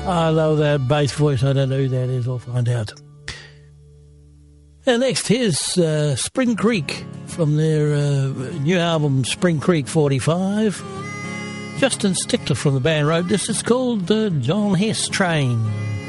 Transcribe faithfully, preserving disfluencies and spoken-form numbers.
I love that bass voice. I don't know who that is. I'll find out. And next, here's uh, Spring Creek from their uh, new album, Spring Creek forty-five. Justin Stickler from the band wrote this. It's called uh, John Hess Train.